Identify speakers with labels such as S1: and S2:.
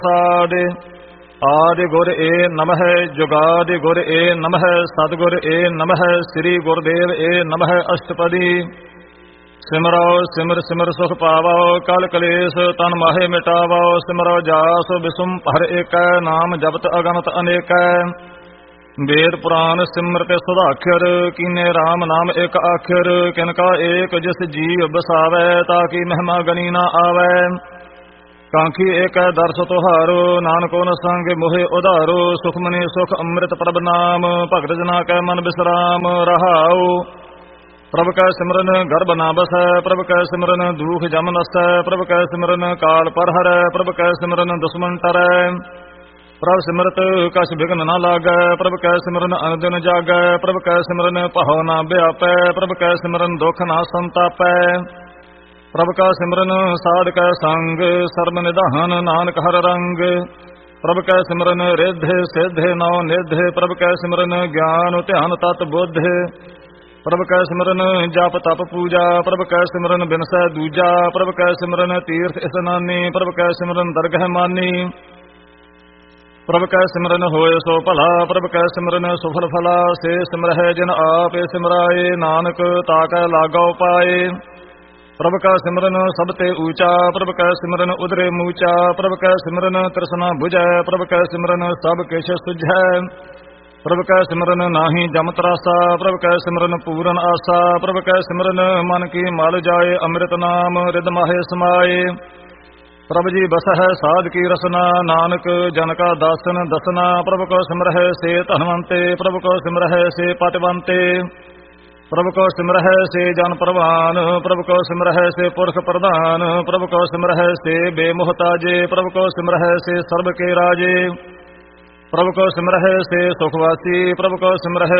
S1: ਸਾਡੇ ਆਦਿ ਗੁਰ ਏ ਨਮః ਜੁਗਾਦਿ ਗੁਰ ਏ ਨਮః ਸਤਿਗੁਰ ਏ ਨਮঃ ਸ੍ਰੀ ਗੁਰਦੇਵ ਏ ਨਮঃ ਅਸ਼ਟਪਦੀ ਸਿਮਰੋ ਸਿਮਰ ਸਿਮਰ ਸੁਖ ਪਾਵੋ ਕਲ ਕਲੇਸ਼ ਤਨ ਮਾਹੇ ਮਿਟਾਵੋ ਸਿਮਰੋ ਜਾਸ ਬਿਸੁਮ ਹਰ ਏਕੈ ਨਾਮ ਜਪਤ ਅਗਨਤ ਅਨੇਕੈ ਵੇਦ ਪੁਰਾਨ ਸਿਮਰਤ ਸੁਧਾਖਰ ਕੀਨੇ RAM ਨਾਮ ਇੱਕ ਆਖਰ ਕਿਨਕਾ ਏਕ ਜਿਸ ਜੀਵ ਬਸਾਵੈ ਤਾਕੀ ਮਹਿਮਾ ਗਨੀ ਨਾ ਆਵੈ ਕਾਂਖੀ ਏਕੈ ਦਰਸ ਤੁਹਾਰੋ ਨਾਨਕੋ ਨ ਸੰਗ ਮੋਹਿ ਉਧਾਰੋ ਸੁਖਮਨੀ ਸੁਖ ਅੰਮ੍ਰਿਤ ਪ੍ਰਭ ਨਾਮ ਭਗਤ ਜਨਾ ਕੈ ਮਨ ਬਿਸਰਾਮ ਰਹਾਉ ਪ੍ਰਭ ਕੈ ਸਿਮਰਨ ਗਰਭ ਨਾ ਬਸੈ ਪ੍ਰਭ ਕੈ ਸਿਮਰਨ ਦੂਖ ਜਮ ਨਸੈ ਪ੍ਰਭ ਕੈ ਸਿਮਰਨ ਕਾਲ ਪਰ ਹਰੈ ਪ੍ਰਭ ਕੈ ਸਿਮਰਨ ਦੁਸ਼ਮਨ ਟਰੈ ਪ੍ਰਭ ਸਿਮਰਤ ਕਛ ਬਿਘਨ ਨਾ ਲਾਗੈ ਪ੍ਰਭ ਕੈ ਸਿਮਰਨ ਅਨਦਿਨ ਜਾਗੈ ਪ੍ਰਭ ਕੈ ਸਿਮਰਨ ਭਉ ਨਾ ਵਿਆਪੈ ਪ੍ਰਭ ਕੈ ਸਿਮਰਨ ਦੁਖ ਨਾ ਸੰਤਾਪੈ ਪ੍ਰਭ ਕਾ ਸਿਮਰਨ ਸਾਧ ਕੈ ਸੰਗ ਸਰਬ ਨਿਧਾਨ ਨਾਨਕ ਹਰ ਰੰਗ ਪ੍ਰਭ ਕੈ ਸਿਮਰਨ ਰਿੱਧ ਸਿੱਧ ਨਉ ਨਿਧ ਪ੍ਰਭ ਕੈ ਸਿਮਰਨ ਗਿਆਨ ਧਿਆਨ ਤਤ ਬੁੱਧ ਪ੍ਰਭ ਕੈ ਸਿਮਰਨ ਜਪ ਤਪ ਪੂਜਾ ਪ੍ਰਭ ਕੈ ਸਿਮਰਨ ਬਿਨਸੈ ਦੂਜਾ ਪ੍ਰਭ ਕੈ ਸਿਮਰਨ ਤੀਰਥ ਇਸਨਾਨੀ ਪ੍ਰਭ ਕੈ ਸਿਮਰਨ ਦਰਗਹਿ ਮਾਨੀ ਪ੍ਰਭ ਕੈ ਸਿਮਰਨ ਹੋਏ ਸੋ ਭਲਾ ਪ੍ਰਭ ਕੈ ਸਿਮਰਨ ਸੁਫਲ ਫਲਾ ਸੇ ਸਿਮਰਹਿ ਜਿਨ ਆਪੇ ਸਿਮਰਾਏ ਨਾਨਕ ਤਾਕੈ ਲਾਗੋ ਪਾਏ ਪ੍ਰਭ ਕਾ ਸਿਮਰਨ ਸਭ ਤੇ ਊਚਾ ਪ੍ਰਭ ਕੈ ਸਿਮਰਨ ਉਦਰੇ ਮੂਚਾ ਪ੍ਰਭ ਕੈ ਸਿਮਰਨ ਤ੍ਰਿਸ਼ਨਾ ਬੁਝੈ ਪ੍ਰਭ ਕੈ ਸਿਮਰਨ ਸਭ ਕਿਛ ਸੁਝੈ ਪ੍ਰਭ ਕੈ ਸਿਮਰਨ ਨਾਹੀ ਜਮ ਤਰਾਸਾ ਪ੍ਰਭ ਕੈ ਸਿਮਰਨ ਪੂਰਨ ਆਸਾ ਪ੍ਰਭ ਕੈ ਸਿਮਰਨ ਮਨ ਕੀ ਮਲ ਜਾਏ ਅੰਮ੍ਰਿਤ ਨਾਮ ਰਿਦ ਮਾਹੇ ਸਮਾਏ ਪ੍ਰਭ ਜੀ ਬਸਹਿ ਸਾਧ ਕੀ ਰਸਨਾ ਨਾਨਕ ਜਨ ਕਾ ਦਾਸਨ ਦਸਨਾ ਪ੍ਰਭ ਕੋ ਸਿਮਰਹਿ ਸੇ ਧਨਵੰਤੇ ਪ੍ਰਭ ਕੋ ਸਿਮਰਹਿ ਸੇ ਪਤਵੰਤੇ ਪ੍ਰਭ ਕੋ ਸਿਮਰਹਿ ਸੇ ਜਨ ਪ੍ਰਵਾਨ ਪ੍ਰਭ ਕੋ ਸਿਮਰਹਿ ਸੇ ਪੁਰਖ ਪ੍ਰਧਾਨ ਪ੍ਰਭ ਕੋ ਸਿਮਰਹਿ ਸੇ ਬੇਮੁਹਤਾਜੇ ਪ੍ਰਭ ਕੋ ਸਿਮਰਹਿ ਸੇ ਸਰਬ ਕੇ ਰਾਜੇ ਪ੍ਰਭ ਕੋ ਸਿਮਰਹਿ ਸੇ ਸੁਖਵਾਸੀ ਪ੍ਰਭ ਕੋ ਸਿਮਰਹਿ